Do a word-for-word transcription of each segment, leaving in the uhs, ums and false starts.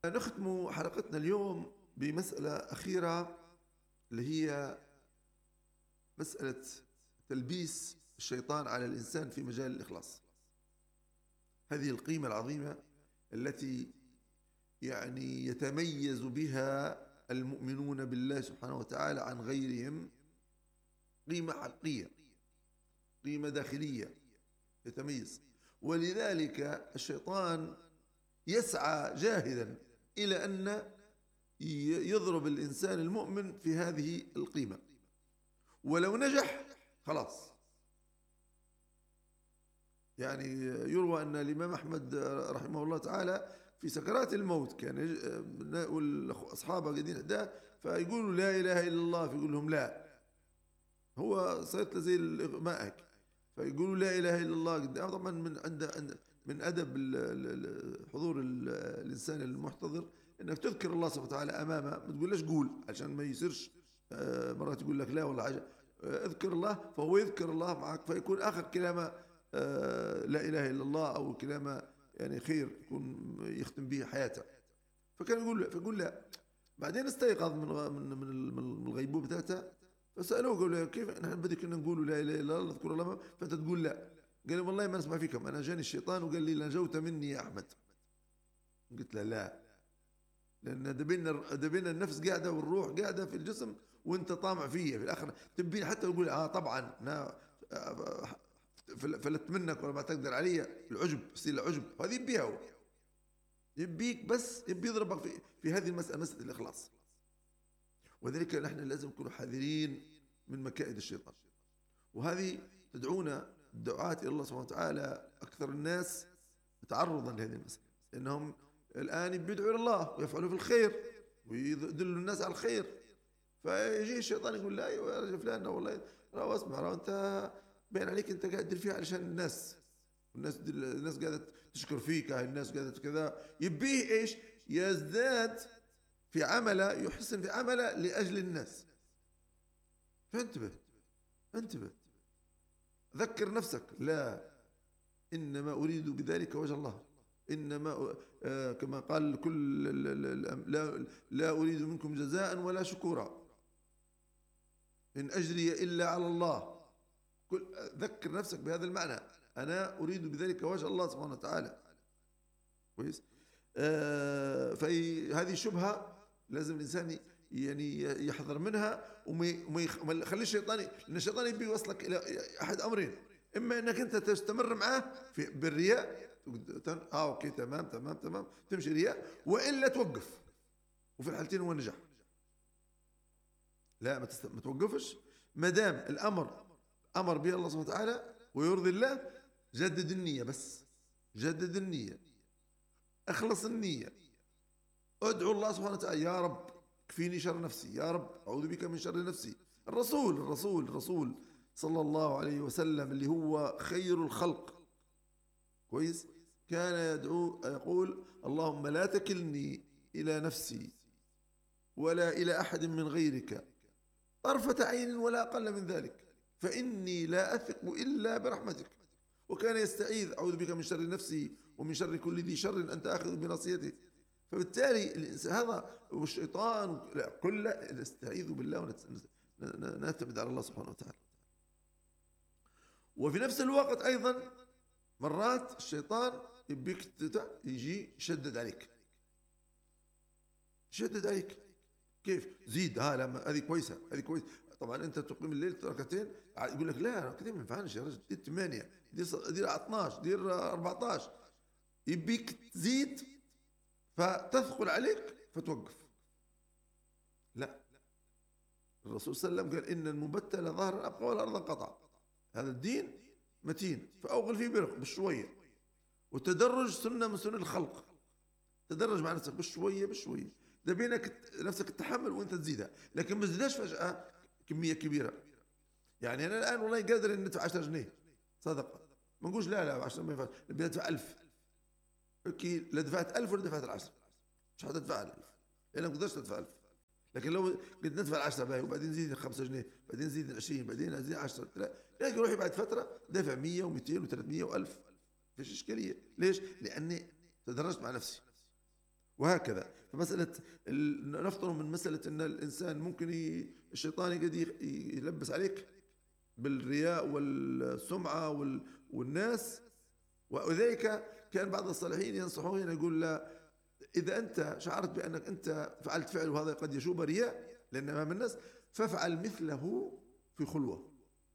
نختم حلقتنا اليوم بمسألة أخيرة اللي هي مسألة تلبيس الشيطان على الإنسان في مجال الإخلاص. هذه القيمة العظيمة التي يعني يتميز بها المؤمنون بالله سبحانه وتعالى عن غيرهم، قيمة حقيقية، قيمة داخلية يتميز. ولذلك الشيطان يسعى جاهدا إلى أن يضرب الإنسان المؤمن في هذه القيمة، ولو نجح خلاص. يعني يروى أن الإمام أحمد رحمه الله تعالى في سكرات الموت كان أصحابه قاعدين حداه فيقولوا لا إله إلا الله، فيقول لهم لا، هو صارت له زي مائك، فيقولوا لا إله إلا الله قدام. طبعا من عند من أدب حضور الإنسان المحتضر إنك تذكر الله سبحانه وتعالى أمامه، ما تقولش قول عشان ما يصيرش مرات يقول لك لا ولا حاجة. اذكر الله فهو يذكر الله معك، فيكون آخر كلامه لا إله إلا الله، أو كلامه يعني خير يكون يختم به حياته. فكان يقول فيقول لا. بعدين استيقظ من من من الغيبوبة بتاعته، فسألوه قالوا كيف نحن بدك كنا نقول لا إله إلا الله نذكر الله فأنت تقول لا؟ قال والله ما نسمع فيكم، أنا جاني الشيطان وقال لي نجوت مني يا أحمد. قلت له لا، لأن دبنا دبنا النفس قاعدة والروح قاعدة في الجسم وأنت طامع فيها في الآخر، تبين حتى يقول آه طبعا أنا فلت منك ولا ما تقدر علي، العجب يصير العجب، هذه يبيها هو، يبيك بس يبي يضربك في في هذه المسألة، مسألة الإخلاص. وذلك نحن لازم نكون حذرين من مكائد الشيطان، وهذه تدعونا الدعاة إلى الله سبحانه وتعالى أكثر الناس تعرضا لهذه المسألة، لأنهم الآن بيدعوا إلى الله ويفعلوا في الخير ويدلوا الناس على الخير، فيجي الشيطان يقول لا يا رجل فلان والله راه اسمع راه أنت باين عليك أنت قاعد تدير فيها علشان الناس، والناس الناس قاعدة تشكر فيك، الناس قاعدة كذا، يبيه إيش؟ يزداد في عمله، يحسن في عمله لأجل الناس. فانتبه انتبه، ذكر نفسك لا، إنما أريد بذلك وجه الله، إنما آه كما قال كل لا, لا أريد منكم جزاء ولا شكورا إن أجري إلا على الله. كل ذكر نفسك بهذا المعنى، أنا أريد بذلك وجه الله سبحانه وتعالى. كويس. آه فهذه شبهة لازم الإنسان يعني يحذر منها وما يخليش الشيطان، لأن الشيطان يبي يوصلك إلى أحد أمرين، إما أنك أنت تستمر معه في بالرياء، آه أوكي تمام تمام تمام تمشي رياء، وإلا توقف، وفي الحالتين هو نجح. لا ما, ما توقفش، ما دام الأمر أمر به الله سبحانه وتعالى ويرضي الله، جدد النية، بس جدد النية، أخلص النية، ادعو الله سبحانه وتعالى يا رب كفيني شر نفسي، يا رب أعوذ بك من شر نفسي. الرسول الرسول الرسول صلى الله عليه وسلم اللي هو خير الخلق، كويس، كان يدعو يقول اللهم لا تكلني إلى نفسي ولا إلى أحد من غيرك طرفة عين ولا أقل من ذلك، فإني لا أثق إلا برحمتك. وكان يستعيذ أعوذ بك من شر نفسي ومن شر كل ذي شر أنت آخذ بناصيته. فبالتالي الإنسان هذا والشيطان كل نستعيذ بالله ونعتمد على الله سبحانه وتعالى. وفي نفس الوقت أيضا مرات الشيطان يبيك يجي يشدد عليك، يشدد عليك كيف؟ زيد، ها لما هذه كويسة هذه كويسة. طبعا أنت تقيم الليل ركعتين يقول لك لا ركعتين ما ينفعش يا رجل، دير ثمانية، دير دير اثناشر، دير أربعتاشر، يبيك تزيد فتثقل عليك فتوقف. لا، الرسول صلى الله عليه وسلم قال إن المبتل ظهرا أبقى والأرض قطع. هذا الدين متين فأوغل فيه برق بشوية، والتدرج سنة من سنن الخلق، تدرج مع نفسك بشوية بشوية، ده بينك نفسك التحمل وانت تزيدها، لكن ما تزيدهاش فجأة كمية كبيرة. يعني أنا الآن والله قادر إن ندفع عشرة جنيه صدقة، ما نقولش لا لا عشرة ما ينفعش، نبي ندفع ألف. اوكي، لا دفعت ألف ولا دفعت العشرة، مش حتدفع الألف لأنك ما تقدرش تدفع ألف. لكن لو قلت ندفع العشرة باهي وبعدين نزيد خمسة جنيه، بعدين نزيد عشرين، بعدين نزيد عشرة، تلاقي روحي بعد فترة دافع مية ومئتين وثلاثمية وألف، فيش إشكالية. ليش؟ لأني تدرجت مع نفسي وهكذا. فمسألة نفترض من مسألة أن الإنسان ممكن الشيطان قد يلبس عليك بالرياء والسمعة والناس، وذلك كان بعض الصالحين ينصحون يقول لا، إذا أنت شعرت بأنك أنت فعلت فعل وهذا قد يشوب رياء لأن أمام الناس، فافعل مثله في خلوة.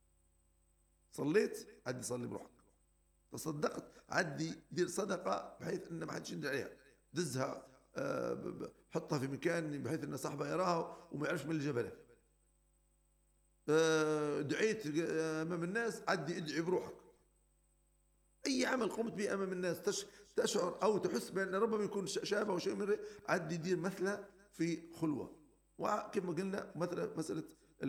صليت عدي صلي بروحك، تصدقت عدي دير صدقة بحيث أن ما حدش يندر عليها، دزها أه حطها في مكان بحيث أن صاحبها يراها وما يعرفش من الجبلة. أه دعيت أمام الناس عدي ادعي بروحك. أي عمل قمت به أمام الناس تشعر أو تحس بأن ربما يكون شابه أو شيء من عدي دير مثله في خلوة. وكيف ما قلنا مثلا مسألة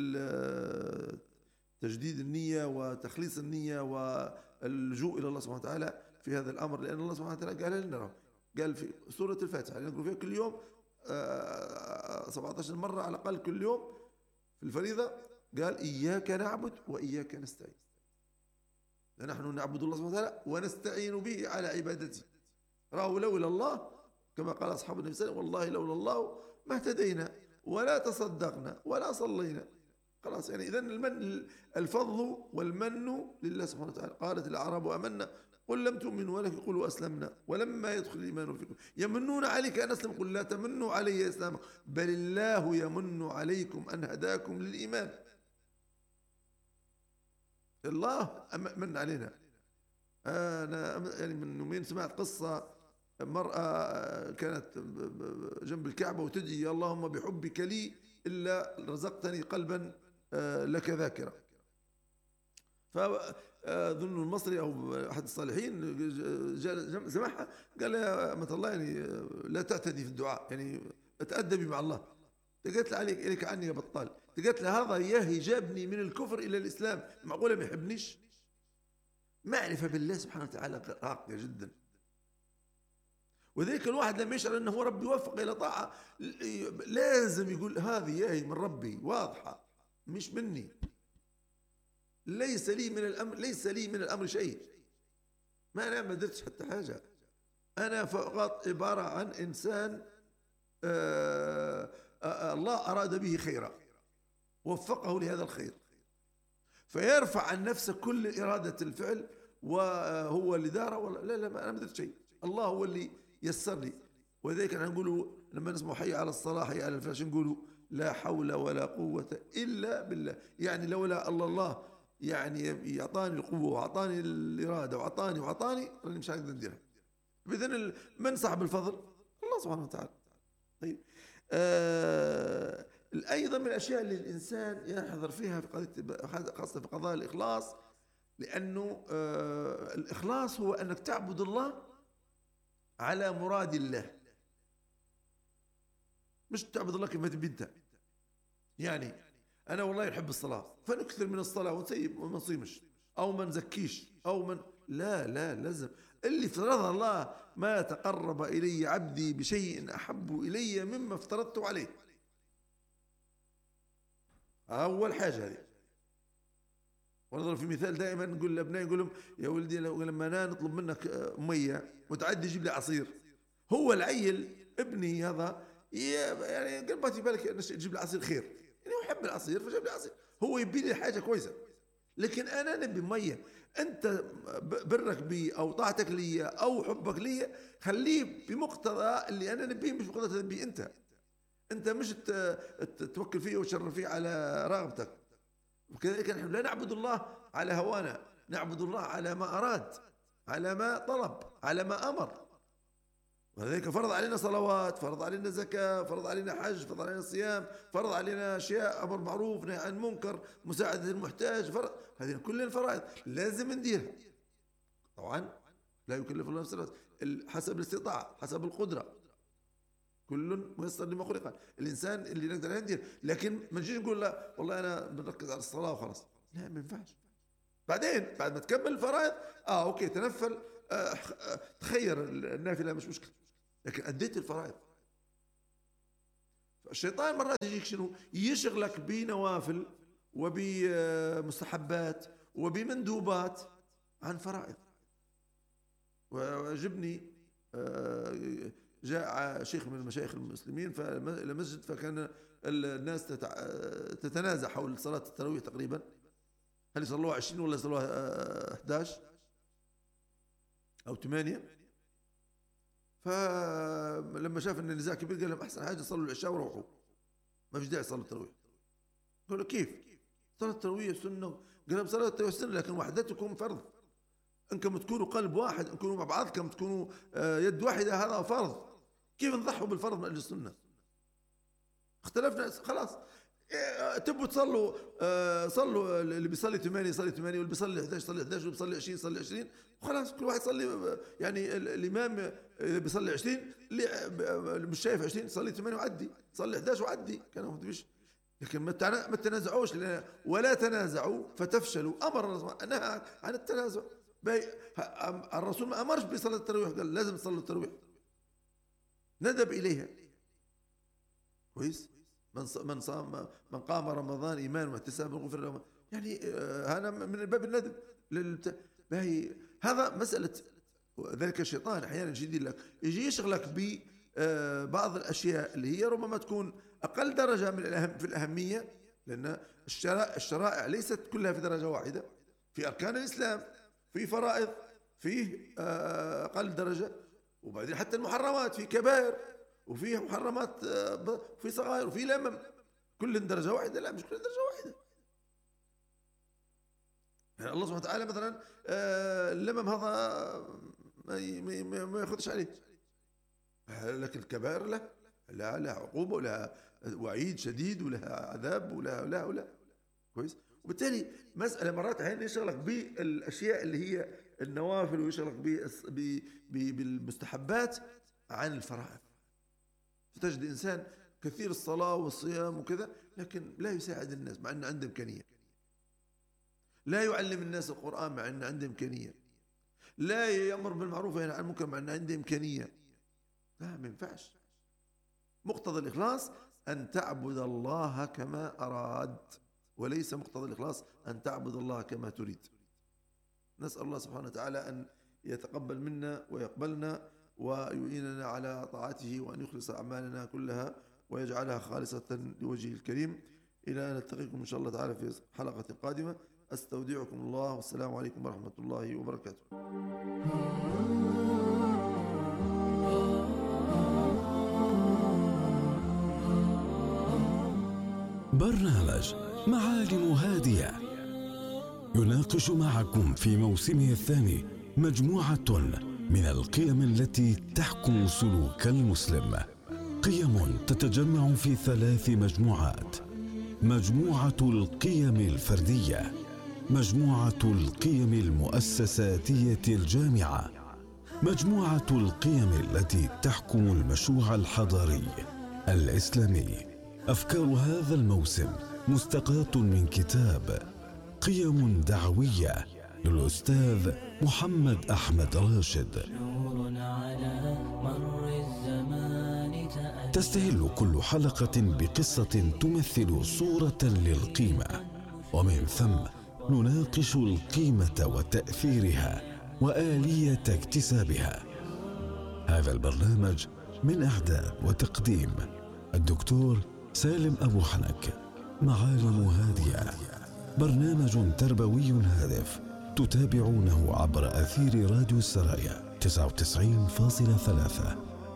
تجديد النية وتخليص النية واللجوء إلى الله سبحانه وتعالى في هذا الأمر، لأن الله سبحانه وتعالى قال لنا، قال في سورة الفاتحة نقول فيها كل يوم سبعة عشر مرة على الأقل كل يوم في الفريضة، قال إياك نعبد وإياك نستعين. نحن نعبد الله سبحانه وتعالى ونستعين به على عبادته. رأوا لولا الله كما قال أصحاب النبي صلى الله عليه وسلم والله لولا الله ما اهتدينا ولا تصدقنا ولا صلينا. خلاص يعني إذن المن الفضل والمن لله سبحانه وتعالى. قالت الأعراب آمنا قل لم تؤمنوا ولكن قولوا أسلمنا ولما يدخل الإيمان فيكم يمنون عليك أن أسلم قل لا تمنوا علي إسلامكم بل الله يمن عليكم أن هداكم للإيمان. الله من علينا. أنا يعني من يومين سمعت قصة مرأة كانت جنب الكعبة وتدعي اللهم بحبك لي إلا رزقتني قلبا لك ذاكرة. فظن المصري أو أحد الصالحين سمعها قال يا أمة الله يعني لا تعتدي في الدعاء، يعني تأدبي مع الله. قالت له عليك إليك عني يا بطال. قالت له هذا ياهي جابني من الكفر إلى الإسلام، معقولة ما يحبنيش؟ معرفة بالله سبحانه وتعالى راقية جدا. وذلك الواحد لما يشعر أنه ربي وفق إلى طاعة لازم يقول هذه ياهي من ربي واضحة مش مني، ليس لي من الأمر ليس لي من الأمر شيء، ما أنا ما درتش حتى حاجة، أنا فقط عبارة عن إنسان آآ آآ الله أراد به خيرا وفقه لهذا الخير، فيرفع عن نفسه كل إرادة الفعل وهو اللي داره ولا لا لا ما أنا ما درت شيء، الله هو اللي يسر لي. ولذلك احنا نقولوا لما نسمع حي على الصلاة حي على الفلاح نقولوا لا حول ولا قوة إلا بالله، يعني لولا الله الله يعني يعطاني القوة وعطاني الإرادة وعطاني وعطاني راني مش هقدر نديرها. إذن من صاحب الفضل؟ الله سبحانه وتعالى. طيب آه أيضا من الأشياء اللي الإنسان يحذر فيها في قضية خاصة في قضايا الإخلاص، لأنه آه الإخلاص هو أنك تعبد الله على مراد الله، مش تعبد الله كما تبي انت. يعني انا والله احب الصلاه فنكثر من الصلاه ونسيب وما نصيمش او ما نزكيش او من لا لا لازم اللي فرض الله ما تقرب الي عبدي بشيء احب الي مما افترضت عليه. اول حاجه هذه. ونضرب في مثال دائما نقول لابنائي نقول لهم يا ولدي لما انا نطلب منك ميه وتعدي جيب لي عصير، هو العيل ابني هذا يعني قلبت في بالك تجيب لي عصير خير، يعني هو يحب العصير فجاب لي عصير، هو يبي لي حاجه كويسه، لكن انا نبي ميه. انت برك بي او طاعتك لي او حبك لي خليه بمقتضى اللي انا نبيه مش بمقتضى تبي انت. انت مش توكل فيه وتشرف فيه على رغبتك. وكذلك نحن لا نعبد الله على هوانا، نعبد الله على ما أراد، على ما طلب، على ما أمر. وذلك فرض علينا صلوات، فرض علينا زكاة، فرض علينا حج، فرض علينا صيام، فرض علينا أشياء أمر معروف نهي عن منكر، مساعدة المحتاج، فرض هذه كل الفرائض لازم نديرها. طبعا لا يكلف الله نفسا حسب الاستطاعة، حسب القدرة، كل ميسر لما خلق. الانسان اللي نقدر ندير، لكن ما نجيش نقول لا والله انا بنركز على الصلاه وخلاص، لا ما ينفعش. بعدين بعد ما تكمل الفرائض اه اوكي تنفل آه آه تخير النافله مش مشكله، لكن اديت الفرائض. الشيطان مرات يجيك شنو يشغلك بنوافل وبمستحبات وبمندوبات عن فرائض. وعجبني آه جاء شيخ من المشايخ المسلمين إلى مسجد، فكان الناس تتنازع حول صلاة التراويح تقريبا، هل يصلوها عشرين ولا يصلوها أحد عشر أو ثمانية. فلما شاف أن النزاع كبير قال لهم أحسن حاجة صلوا العشاء وروحوا، ما فيش داعي صلاة التراويح. قالوا كيف؟ صلاة التراويح سنة. قال لهم صلاة التراويح سنة لكن وحدتكم فرض، انكم تكونوا قلب واحد، انكم مع بعضكم تكونوا يد واحدة، هذا فرض. كيف نضحوا بالفرض من أجل السنة؟ اختلفنا خلاص. تبوا تصلوا صلوا، اللي بيصلي ثمانية يصلي ثمانية، واللي بيصلي أحد عشر يصلي أحد عشر، واللي بيصلي عشرين يصلي عشرين، وخلاص كل واحد يصلي. يعني الإمام إذا بيصلي عشرين اللي مش شايف عشرين يصلي ثمانية وعدي، صلي أحد عشر وعدي، كانوا مش. لكن ما تنازعوش، ولا تنازعوا فتفشلوا. أمر الرسول نهى عن التنازع. الرسول ما أمرش بصلاة التراويح، قال لازم تصلوا التراويح، ندب إليها. كويس. من من صام من قام رمضان إيمانا واحتسابا غفر له. يعني هذا من باب الندب. هذا مسألة. ذلك الشيطان أحيانا يجي لك يجي يشغلك ببعض الأشياء اللي هي ربما تكون أقل درجة من الأهم في الأهمية، لأن الشرائع ليست كلها في درجة واحدة. في أركان الإسلام، في فرائض، فيه أقل درجة، وبعدين حتى المحرمات في كبائر، وفي محرمات، في صغائر، وفي لمم. كل درجة واحدة؟ لا، مش كل درجة واحدة. يعني الله سبحانه وتعالى مثلا اللمم هذا ما ياخذش عليه، لكن الكبائر له لا لها عقوبة ولها وعيد شديد ولها عذاب ولها ولا ولا كويس. وبالتالي مسألة مرات أحيانا يشغلك بالأشياء اللي هي النوافل، ويشغلك بالمستحبات عن الفرائض. فتجد إنسان كثير الصلاة والصيام وكذا، لكن لا يساعد الناس مع أنه عنده إمكانية، لا يعلم الناس القرآن مع أنه عنده إمكانية، لا يأمر بالمعروف وينهى عن المنكر مع أنه عنده إمكانية. لا، ما ينفعش. مقتضى الإخلاص أن تعبد الله كما أراد، وليس مقتضى الإخلاص أن تعبد الله كما تريد. نسأل الله سبحانه وتعالى أن يتقبل منا ويقبلنا ويعيننا على طاعته، وأن يخلص أعمالنا كلها ويجعلها خالصة لوجهه الكريم. إلى أن نلتقيكم إن شاء الله تعالى في حلقة قادمة. أستودعكم الله، والسلام عليكم ورحمة الله وبركاته. برنامج معالم هادية يناقش معكم في موسمه الثاني مجموعة من القيم التي تحكم سلوك المسلم، قيم تتجمع في ثلاث مجموعات: مجموعة القيم الفردية، مجموعة القيم المؤسساتية الجامعة، مجموعة القيم التي تحكم المشروع الحضاري الإسلامي. أفكار هذا الموسم مستقاة من كتاب قيم دعوية للأستاذ محمد أحمد راشد. تستهل كل حلقة بقصة تمثل صورة للقيمة، ومن ثم نناقش القيمة وتأثيرها وآلية اكتسابها. هذا البرنامج من إعداد وتقديم الدكتور سالم أبو حنك. معالم هادية، برنامج تربوي هادف تتابعونه عبر أثير راديو السرايا تسعة وتسعين فاصلة ثلاثة.